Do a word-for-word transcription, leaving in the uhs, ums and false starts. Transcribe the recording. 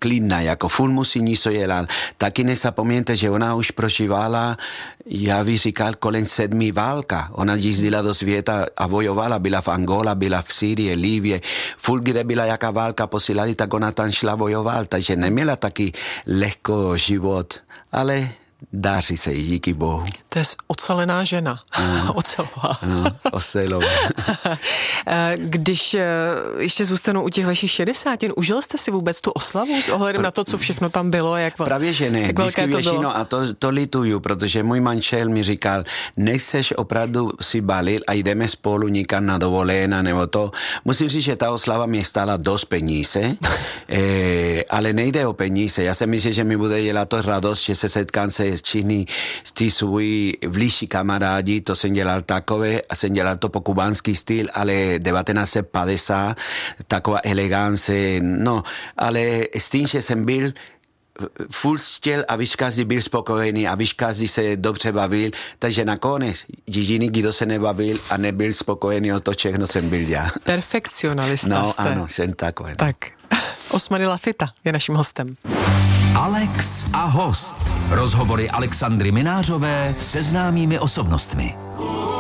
klidná, jako furt musí něco dělat. Taky nezapomeňte, že ona už prožívala, já bych říkal, kolem sedmi válka. Ona jezdila do světa a vojovala, byla v Angola, byla v Sýrii, Libě. Furt, kde byla jaká válka posílali, tak ona tam šla vojoval, takže neměla taky lehko život, ale dáří se jí, díky Bohu. To je ocelená žena. No. Ocelová. No, ocelová. Když ještě zůstanu u těch vašich šedesátin, užil jste si vůbec tu oslavu s ohledem na to, co všechno tam bylo? Jak, Právě, že ne. Vždycky většinou, a to, to lituju, protože můj manžel mi říkal, nechceš opravdu si balit a jdeme spolu někam na dovolená nebo to. Musím říct, že ta oslava mě stála dost peníze, eh, ale nejde o peníze. Já si myslím, že mi bude dělat to radost, že se setkám se s všichni ty svůj blížší kamarádi, to jsem dělal takové, a jsem dělal to po kubánský styl, ale devatenáct set padesát, taková elegance, no, ale s tím, že jsem byl furt chtěl, aby každý byl spokojený, aby každý se dobře bavil, takže nakonec jediný, kdo se nebavil a nebyl spokojený o to, všechno jsem byl já. Perfekcionalista no, jste. No ano, jsem takový. Tak, Osmany Lafita je naším hostem. Alex a host. Rozhovory Alexandry Minářové se známými osobnostmi.